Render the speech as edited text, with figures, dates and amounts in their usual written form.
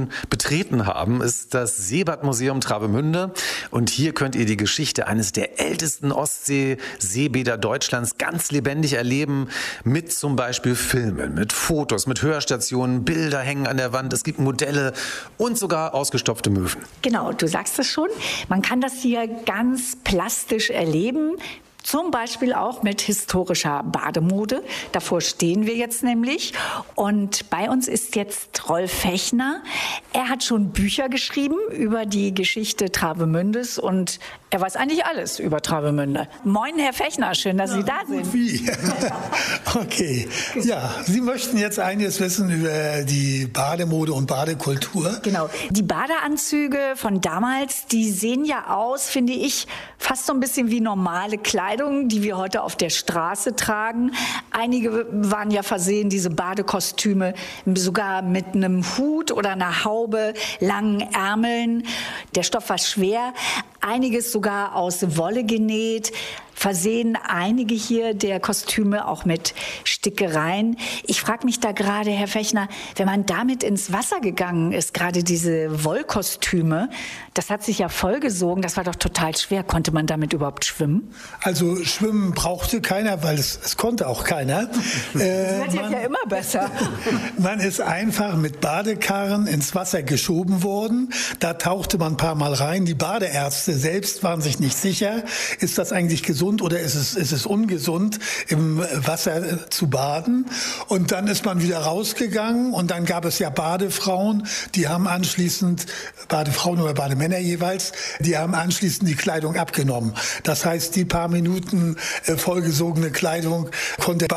schon betreten haben, ist das Seebadmuseum Travemünde. Und hier könnt ihr die Geschichte eines der ältesten Ostsee-Seebäder Deutschlands ganz lebendig erleben. Mit zum Beispiel Filmen, mit Fotos, mit Hörstationen, Bilder hängen an der Wand. Es gibt Modelle und sogar ausgestopfte Möwen. Genau, du sagst es schon. Man kann das hier ganz plastisch erleben. Zum Beispiel auch mit historischer Bademode. Davor stehen wir jetzt nämlich. Und bei uns ist jetzt Rolf Fechner. Er hat schon Bücher geschrieben über die Geschichte Travemündes und er weiß eigentlich alles über Travemünde. Moin, Herr Fechner, schön, dass Sie da sind. Wie? Okay. Ja, Sie möchten jetzt einiges wissen über die Bademode und Badekultur. Genau. Die Badeanzüge von damals, die sehen ja aus, finde ich, fast so ein bisschen wie normale Kleidung, die wir heute auf der Straße tragen. Einige waren ja versehen, diese Badekostüme, sogar mit einem Hut oder einer Haube, langen Ärmeln. Der Stoff war schwer, einiges sogar aus Wolle genäht. Versehen einige hier der Kostüme auch mit Stickereien. Ich frage mich da gerade, Herr Fechner, wenn man damit ins Wasser gegangen ist, gerade diese Wollkostüme, das hat sich ja vollgesogen, das war doch total schwer. Konnte man damit überhaupt schwimmen? Also schwimmen brauchte keiner, weil es konnte auch keiner. Das wird ja immer besser. Man ist einfach mit Badekarren ins Wasser geschoben worden. Da tauchte man ein paar Mal rein. Die Badeärzte selbst waren sich nicht sicher, ist das eigentlich gesund oder ist es ungesund, im Wasser zu baden. Und dann ist man wieder rausgegangen und dann gab es ja Badefrauen, die haben anschließend, Badefrauen oder Bademänner jeweils, die haben anschließend die Kleidung abgenommen. Das heißt, die paar Minuten vollgesogene Kleidung konnte